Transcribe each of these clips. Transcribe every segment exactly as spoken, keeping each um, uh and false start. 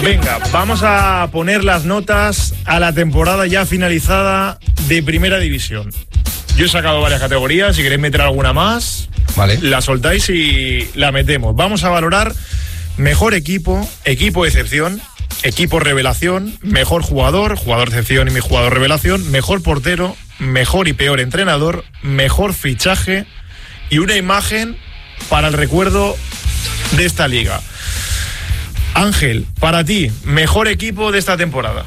Venga, vamos a poner las notas a la temporada ya finalizada de Primera División. Yo he sacado varias categorías, si queréis meter alguna más, vale, la soltáis y la metemos. Vamos a valorar mejor equipo, equipo de excepción, equipo revelación, mejor jugador, jugador de excepción y mi jugador revelación, mejor portero, mejor y peor entrenador, mejor fichaje y una imagen para el recuerdo de esta liga. Ángel, para ti, mejor equipo de esta temporada.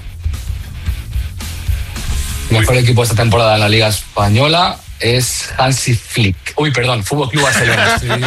Mejor equipo de esta temporada en la Liga Española es Hansi Flick. Uy, perdón, Fútbol Club Barcelona. Sí,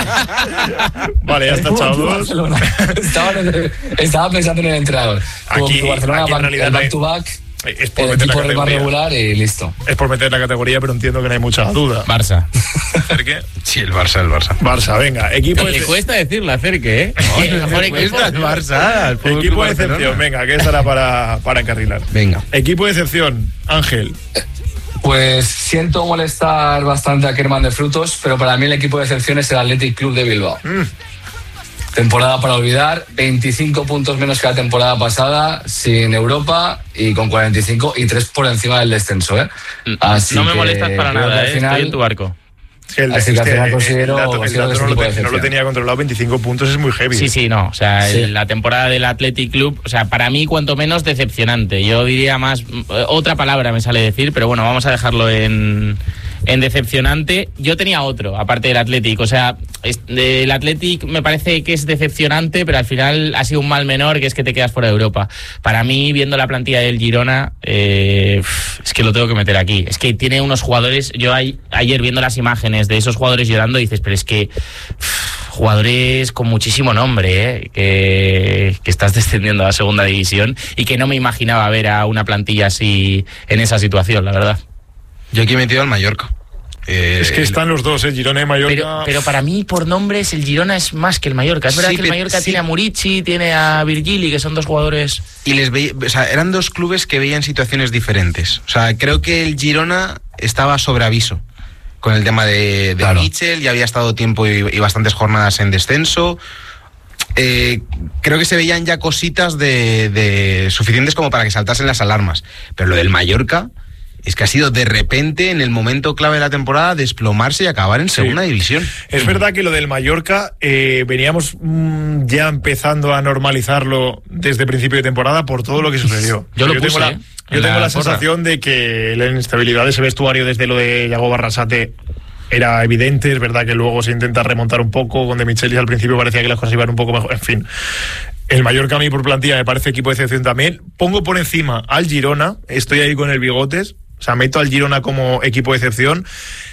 vale, ya está echado. Estaba, estaba pensando en el entrenador. Aquí, Fútbol Barcelona, aquí en realidad el back to back. Es por el meter equipo la del más categoría regular y listo. Es por meter la categoría, pero entiendo que no hay mucha duda. Barça. ¿Acerque? Sí, el Barça, el Barça. Barça, venga. Equipo Le de... cuesta decirlo, Acerque, ¿eh? No, el mejor equipo el Barça. El equipo de excepción, venga, que estará para, para encarrilar. Venga. Equipo de excepción, Ángel. Pues siento molestar bastante a Kerman de Frutos, pero para mí el equipo de excepción es el Athletic Club de Bilbao. Mm. Temporada para olvidar, veinticinco puntos menos que la temporada pasada, sin Europa y con cuarenta y cinco y tres por encima del descenso, ¿eh? Así no me molestas para nada, ¿eh? Final, estoy en tu barco. El, Así que al final considero... El dato, el dato no, lo ten, no lo tenía controlado, veinticinco puntos es muy heavy. Sí, sí, no, o sea, sí. la temporada del Athletic Club, o sea, para mí cuanto menos decepcionante. Yo diría más, otra palabra me sale decir, pero bueno, vamos a dejarlo en... En decepcionante, yo tenía otro, aparte del Athletic. O sea, el Athletic me parece que es decepcionante, pero al final ha sido un mal menor, que es que te quedas fuera de Europa. Para mí, viendo la plantilla del Girona, eh, es que lo tengo que meter aquí. Es que tiene unos jugadores, yo a, ayer viendo las imágenes de esos jugadores llorando, dices, pero es que pff, jugadores con muchísimo nombre, ¿eh? que, que estás descendiendo a la segunda división y que no me imaginaba ver a una plantilla así en esa situación, la verdad. Yo aquí he metido al Mallorca. Eh, es que están los dos, ¿eh? Girona y Mallorca. Pero, pero para mí, por nombres, el Girona es más que el Mallorca. Es verdad sí, que el Mallorca sí. tiene a Murici, tiene a Virgili, que son dos jugadores... Y les veía, o sea, eran dos clubes que veían situaciones diferentes. O sea, creo que el Girona estaba sobre aviso con el tema de, de claro. Mitchell, ya había estado tiempo y, y bastantes jornadas en descenso. Eh, creo que se veían ya cositas de, de suficientes como para que saltasen las alarmas. Pero lo del Mallorca... es que ha sido de repente, en el momento clave de la temporada, desplomarse y acabar en segunda sí. división. Es verdad que lo del Mallorca eh, veníamos mmm, ya empezando a normalizarlo desde principio de temporada por todo lo que sucedió. Yo lo yo puse, tengo la, ¿eh? yo la tengo la porra. sensación de que la inestabilidad de ese vestuario desde lo de Yago Barrasate era evidente. Es verdad que luego se intenta remontar un poco, con De Michelis al principio parecía que las cosas iban un poco mejor, en fin... El Mallorca a mí por plantilla me parece equipo de excepción también. Pongo por encima al Girona, estoy ahí con el bigotes, o sea, meto al Girona como equipo de excepción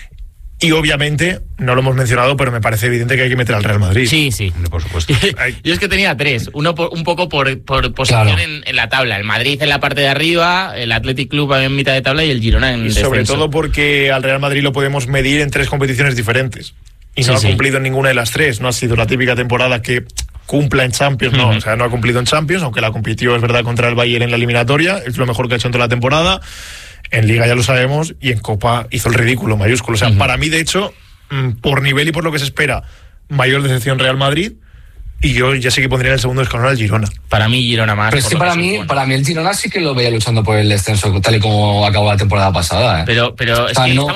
y obviamente, no lo hemos mencionado, pero me parece evidente que hay que meter al Real Madrid. Sí, sí. Por supuesto. Yo es que tenía tres, uno por, un poco por, por posición claro. en, en la tabla. El Madrid en la parte de arriba, el Athletic Club en mitad de tabla y el Girona en y descenso. Sobre todo porque al Real Madrid lo podemos medir en tres competiciones diferentes. Y no sí, ha sí. cumplido en ninguna de las tres. No ha sido la típica temporada que cumpla en Champions, no. Uh-huh. O sea, no ha cumplido en Champions, aunque la compitió, es verdad, contra el Bayern en la eliminatoria. Es lo mejor que ha hecho en toda la temporada. En Liga ya lo sabemos. Y en Copa hizo el ridículo mayúsculo. O sea, uh-huh. para mí, de hecho, por nivel y por lo que se espera, mayor decepción Real Madrid. Y yo ya sé que pondría en el segundo escalón al Girona. Para mí, Girona más. Pero es que para mí, bueno. para mí el Girona sí que lo veía luchando por el descenso, tal y como acabó la temporada pasada. ¿eh? Pero, pero o es sea, que no,